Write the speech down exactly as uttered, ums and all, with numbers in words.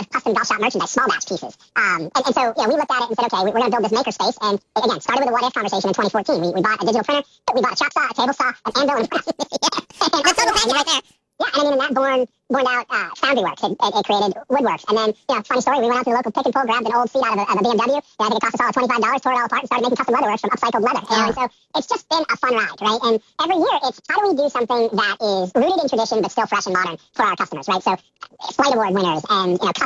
of custom golf shop merchandise, small batch pieces. Um, and, and so, you know, we looked at it and said, okay, we, we're going to build this makerspace. And again, started with a what if conversation in twenty fourteen. We, we bought a digital printer, we bought a chop saw, a table saw, an anvil, and and That's total passion right there. yeah, and then in that born, born out uh, Foundry Works. It, it, it created Woodworks. And then, you know, funny story, we went out to the local pick and pull, grabbed an old seat out of a, of a B M W. And I think it cost us all twenty-five dollars, tore it all apart, and started making custom leatherworks from upcycled leather. You know, and so it's just been a fun ride, right? And every year, it's how do we do something that is rooted in tradition but still fresh and modern for our customers, right? So, Flight Award winners and, you know,